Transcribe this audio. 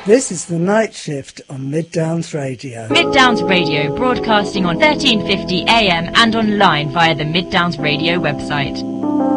This is the Night Shift on Mid Downs Radio. Mid Downs Radio, broadcasting on 1350 AM and online via the Mid Downs Radio website.